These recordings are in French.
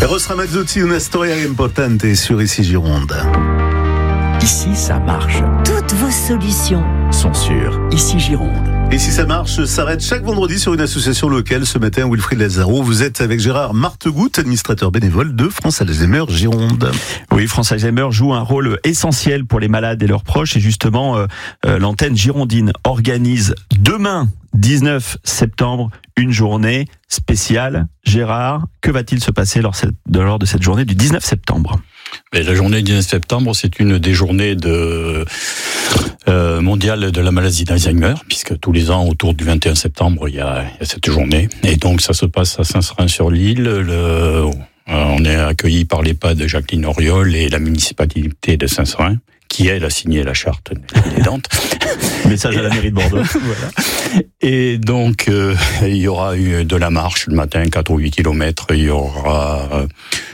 Eros Ramazzotti, una storia importante sur Ici Gironde. Ici, ça marche. Toutes vos solutions Sont sur Ici Gironde. Et si ça marche, s'arrête chaque vendredi sur une association locale. Ce matin, Wilfried Lazaro, vous êtes avec Gérard Martegout, administrateur bénévole de France Alzheimer Gironde. Oui, France Alzheimer joue un rôle essentiel pour les malades et leurs proches. Et justement, l'antenne girondine organise demain, 19 septembre, une journée spéciale. Gérard, que va-t-il se passer lors de cette journée du 19 septembre ? La journée du 19 septembre, c'est une des journées mondiale de la maladie d'Alzheimer, puisque tous les ans, autour du 21 septembre, il y a cette journée. Et donc, ça se passe à Saint-Seurin-sur-l'Île. On est accueilli par l'EHPAD Jacqueline Auriol et la municipalité de Saint-Seurin, qui, elle, a signé la charte aidante. Message à la mairie de Bordeaux. Voilà. Et donc, il y aura eu de la marche le matin, 4 ou 8 kilomètres. Il y aura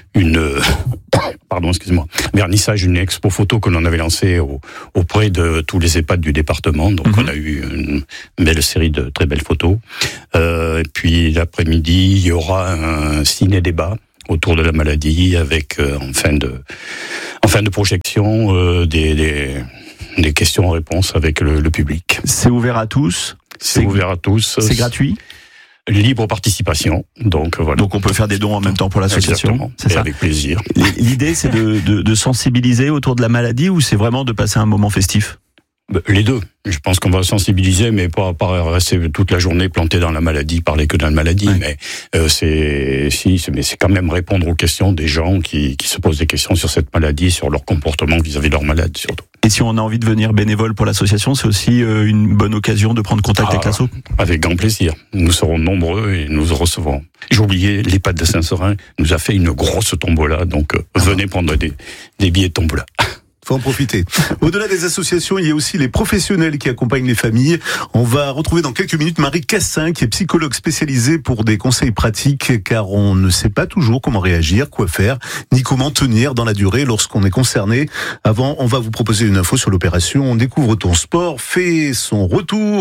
vernissage d'une expo photo que l'on avait lancée auprès de tous les EHPAD du département. Donc, on a eu une belle série de très belles photos. Et puis, l'après-midi, il y aura un ciné-débat autour de la maladie avec, en fin de projection, des questions-réponses avec le public. C'est ouvert à tous. C'est ouvert à tous. C'est gratuit. Libre participation, donc voilà. Donc on peut faire des dons en même temps pour l'association. Exactement. C'est ça. Avec plaisir. L'idée, c'est de sensibiliser autour de la maladie, ou c'est vraiment de passer un moment festif ? Les deux. Je pense qu'on va sensibiliser, mais pas rester toute la journée planté dans la maladie, parler que de la maladie. Ouais. Mais c'est quand même répondre aux questions des gens qui se posent des questions sur cette maladie, sur leur comportement vis-à-vis de leur malade surtout. Et si on a envie de devenir bénévole pour l'association, c'est aussi une bonne occasion de prendre contact avec l'asso ? Avec grand plaisir. Nous serons nombreux et nous recevrons. J'ai oublié, l'EHPAD de Saint-Seurin nous a fait une grosse tombola, donc venez prendre des billets de tombola. Faut en profiter. Au-delà des associations, il y a aussi les professionnels qui accompagnent les familles. On va retrouver dans quelques minutes Marie Cassin, qui est psychologue spécialisée pour des conseils pratiques, car on ne sait pas toujours comment réagir, quoi faire, ni comment tenir dans la durée lorsqu'on est concerné. Avant, on va vous proposer une info sur l'opération On découvre ton sport, qui fait son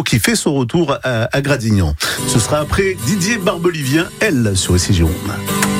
retour à Gradignan. Ce sera après Didier Barbelivien, elle, sur Ici Gironde.